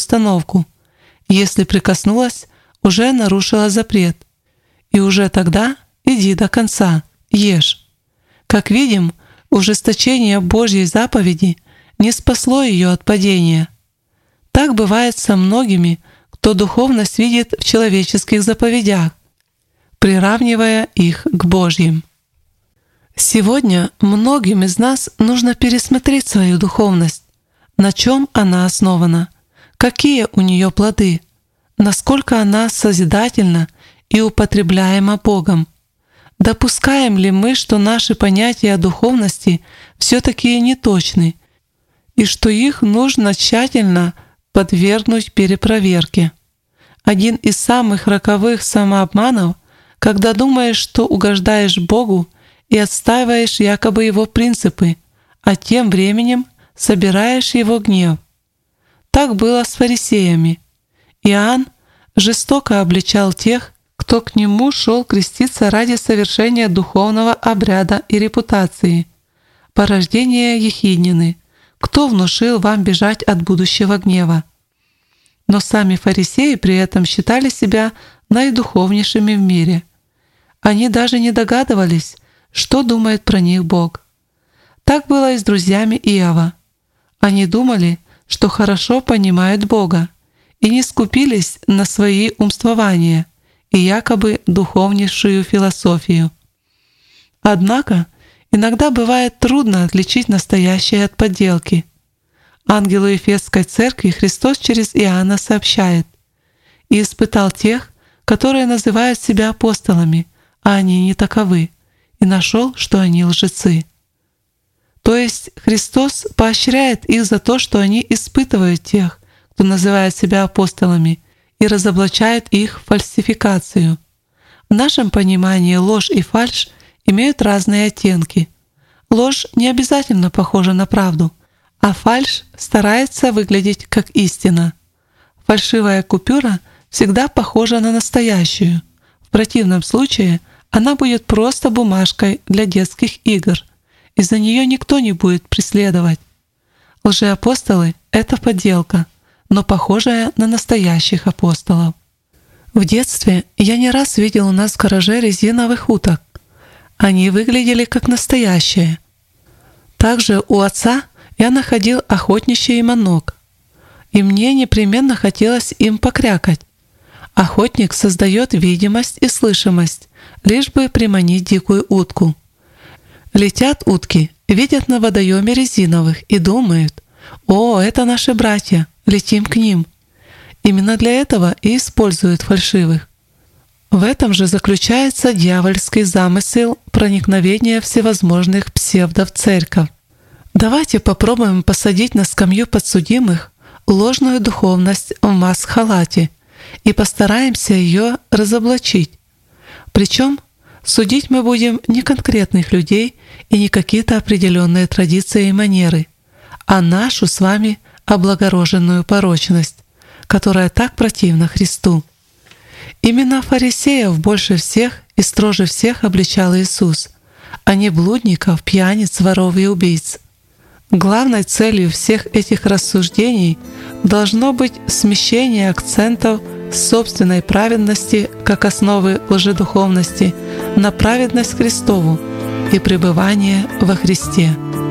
установку. Если прикоснулась, уже нарушила запрет. И уже тогда иди до конца, ешь. Как видим, ужесточение Божьей заповеди не спасло ее от падения. Так бывает со многими, кто духовность видит в человеческих заповедях, приравнивая их к Божьим. Сегодня многим из нас нужно пересмотреть свою духовность, на чем она основана, какие у нее плоды, насколько она созидательна и употребляема Богом. Допускаем ли мы, что наши понятия о духовности все-таки неточны, и что их нужно тщательно подвергнуть перепроверке? Один из самых роковых самообманов, когда думаешь, что угождаешь Богу и отстаиваешь якобы Его принципы, а тем временем собираешь Его гнев. Так было с фарисеями. Иоанн жестоко обличал тех, кто к нему шел креститься ради совершения духовного обряда и репутации. Порождение ехиднины. Кто внушил вам бежать от будущего гнева? Но сами фарисеи при этом считали себя наидуховнейшими в мире. Они даже не догадывались, что думает про них Бог. Так было и с друзьями Иова. Они думали, что хорошо понимают Бога, и не скупились на свои умствования и якобы духовнейшую философию. Однако иногда бывает трудно отличить настоящее от подделки. Ангелу Ефесской церкви Христос через Иоанна сообщает: «И испытал тех, которые называют себя апостолами, а они не таковы, и нашел, что они лжецы». То есть Христос поощряет их за то, что они испытывают тех, кто называет себя апостолами, и разоблачает их фальсификацию. В нашем понимании ложь и фальшь имеют разные оттенки. Ложь не обязательно похожа на правду, а фальшь старается выглядеть как истина. Фальшивая купюра всегда похожа на настоящую. В противном случае она будет просто бумажкой для детских игр, и за нее никто не будет преследовать. Лжеапостолы — это подделка, но похожая на настоящих апостолов. В детстве я не раз видел у нас в гараже резиновых уток. Они выглядели как настоящие. Также у отца я находил охотничий манок, и мне непременно хотелось им покрякать. Охотник создает видимость и слышимость, лишь бы приманить дикую утку. Летят утки, видят на водоеме резиновых и думают: «О, это наши братья, летим к ним». Именно для этого и используют фальшивых. В этом же заключается дьявольский замысел проникновения всевозможных псевдов в церковь. Давайте попробуем посадить на скамью подсудимых ложную духовность в маск-халате и постараемся ее разоблачить. Причем судить мы будем не конкретных людей и не какие-то определенные традиции и манеры, а нашу с вами облагороженную порочность, которая так противна Христу. Именно фарисеев больше всех и строже всех обличал Иисус, а не блудников, пьяниц, воров и убийц. Главной целью всех этих рассуждений должно быть смещение акцентов с собственной праведности как основы лжедуховности на праведность Христову и пребывание во Христе.